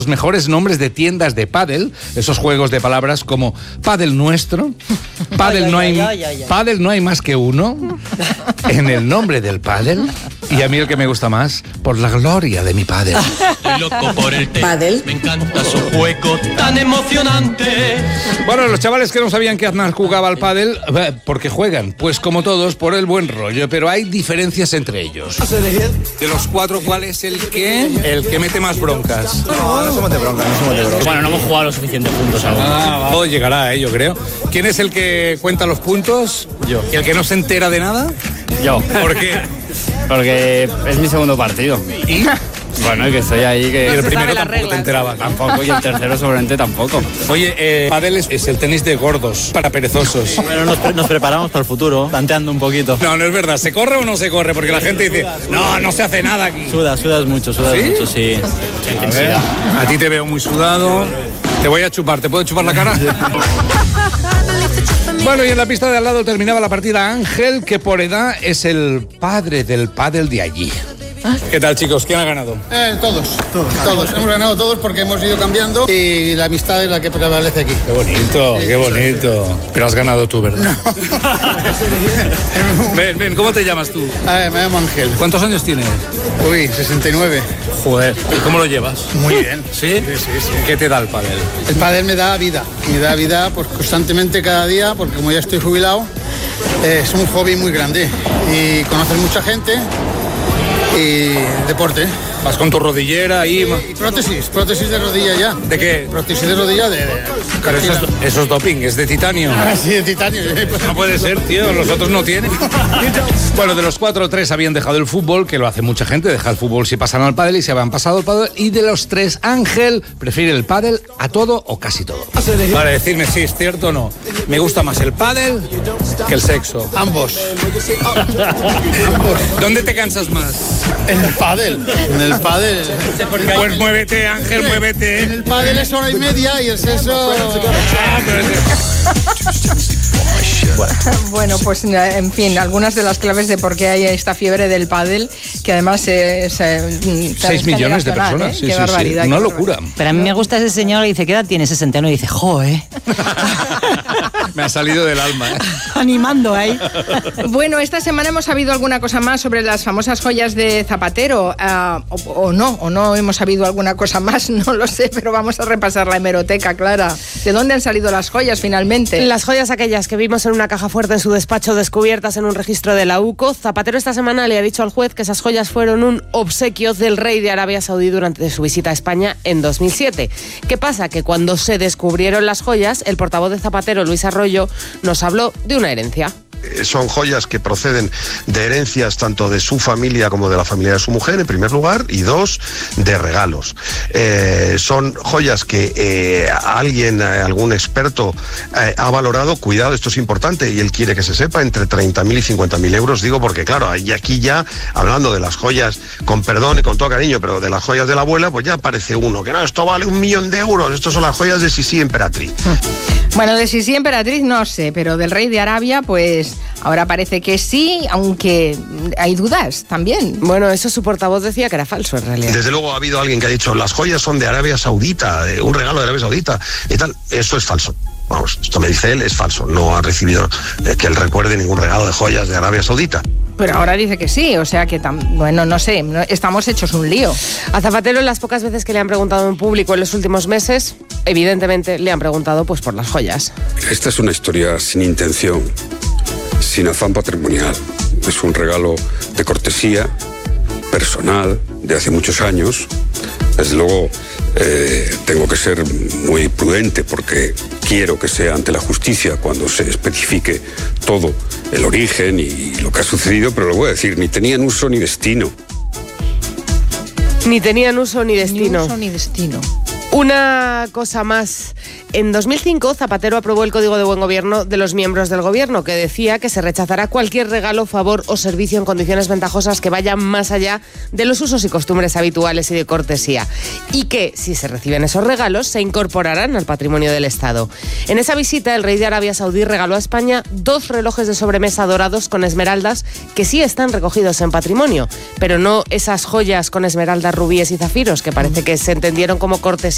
Los mejores nombres de tiendas de pádel, esos juegos de palabras como Pádel Nuestro, Pádel no hay más que uno, en el nombre del pádel, y a mí el que me gusta más, por la gloria de mi pádel. Estoy loco por el pádel. Me encanta su juego tan emocionante. Bueno, los chavales que no sabían que Aznar jugaba al pádel, ¿por qué juegan? Pues como todos, por el buen rollo, pero hay diferencias entre ellos. De los cuatro, ¿cuál es el que mete más broncas? No somos de bronca, Bueno, no hemos jugado lo suficiente juntos aún. Todo llegará, yo creo. ¿Quién es el que cuenta los puntos? Yo. ¿Y el que no se entera de nada? Yo. ¿Por qué? Porque es mi segundo partido. ¿Y? Bueno, y que estoy ahí que... Y el primero tampoco te enterabas. Tampoco, y el tercero seguramente tampoco. Oye, pádel es el tenis de gordos, para perezosos. Bueno, nos preparamos para el futuro, tanteando un poquito. No es verdad. ¿Se corre o no se corre? Porque la gente dice, no se hace nada aquí. Sudas mucho, sí. A ver, a ti te veo muy sudado. Te voy a chupar. ¿Te puedo chupar la cara? Bueno, y en la pista de al lado terminaba la partida Ángel, que por edad es el padre del pádel de allí. ¿Qué tal, chicos? ¿Quién ha ganado? Todos. Hemos ganado todos porque hemos ido cambiando y la amistad es la que prevalece aquí. Qué bonito. Pero has ganado tú, ¿verdad? No. Ven, ¿cómo te llamas tú? Me llamo Ángel. ¿Cuántos años tienes? 69. Joder, ¿y cómo lo llevas? Muy bien. ¿Sí? Sí. ¿Qué te da el pádel? El pádel me da vida. Pues constantemente cada día, porque como ya estoy jubilado, es un hobby muy grande. Y conocer mucha gente y deporte. Vas con tu rodillera ahí. Y prótesis de rodilla ya. ¿De qué? Prótesis de rodilla de Pero eso es doping, es de titanio. Sí, de titanio. No puede ser, tío, los otros no tienen. Bueno, de los 4, 3 habían dejado el fútbol, que lo hace mucha gente, deja el fútbol si pasan al pádel y se habían pasado al pádel. Y de los 3, Ángel prefiere el pádel a todo o casi todo. Vale, decirme si es cierto o no. Me gusta más el pádel que el sexo. Ambos. ¿Dónde te cansas más? En el pádel. Pues muévete, Ángel, muévete. En el pádel es hora y media y el sexo... Bueno, pues en fin, algunas de las claves de por qué hay esta fiebre del pádel, que además es 6 millones de personas. Qué barbaridad. Una locura. Pero a mí me gusta ese señor que dice, ¿qué edad tiene? 61 y dice, ¡joe! Me ha salido del alma, Animando ahí. Bueno, esta semana hemos sabido alguna cosa más sobre las famosas joyas de Zapatero, o no hemos sabido alguna cosa más, no lo sé, pero vamos a repasar la hemeroteca, Clara. ¿De dónde han salido las joyas finalmente? Las joyas aquellas que vimos en una caja fuerte en su despacho, descubiertas en un registro de la UCO. Zapatero esta semana le ha dicho al juez que esas joyas fueron un obsequio del rey de Arabia Saudí durante su visita a España en 2007. ¿Qué pasa? Que cuando se descubrieron las joyas, el portavoz de Zapatero, Luis Arroyo, nos habló de una herencia. Son joyas que proceden de herencias tanto de su familia como de la familia de su mujer, en primer lugar, y 2, de regalos. Son joyas que algún experto ha valorado, cuidado, esto es importante, y él quiere que se sepa, entre 30.000 y 50.000 euros, digo, porque claro, y aquí ya, hablando de las joyas, con perdón y con todo cariño, pero de las joyas de la abuela, pues ya aparece uno, que no, esto vale 1.000.000 de euros, estos son las joyas de Sisi Emperatriz. Bueno, de Sisi Emperatriz no sé, pero del rey de Arabia, pues ahora parece que sí, aunque hay dudas también. Bueno, eso su portavoz decía que era falso en realidad. Desde luego ha habido alguien que ha dicho, las joyas son de Arabia Saudita, un regalo de Arabia Saudita y tal. Eso es falso. Vamos, esto me dice él, es falso. No ha recibido que él recuerde ningún regalo de joyas de Arabia Saudita. Pero ahora dice que sí, o sea que, bueno, no sé, estamos hechos un lío. A Zapatero, las pocas veces que le han preguntado en público en los últimos meses, evidentemente le han preguntado pues por las joyas. Esta es una historia sin intención, sin afán patrimonial. Es un regalo de cortesía, personal, de hace muchos años. Desde luego, tengo que ser muy prudente porque quiero que sea ante la justicia cuando se especifique todo el origen y lo que ha sucedido, pero lo voy a decir, ni tenían uso ni destino. Ni tenían uso ni destino. Ni uso ni destino. Una cosa más. En 2005, Zapatero aprobó el Código de Buen Gobierno de los miembros del Gobierno, que decía que se rechazará cualquier regalo, favor o servicio en condiciones ventajosas que vayan más allá de los usos y costumbres habituales y de cortesía. Y que, si se reciben esos regalos, se incorporarán al patrimonio del Estado. En esa visita, el rey de Arabia Saudí regaló a España 2 relojes de sobremesa dorados con esmeraldas que sí están recogidos en patrimonio, pero no esas joyas con esmeraldas, rubíes y zafiros que parece que se entendieron como cortesía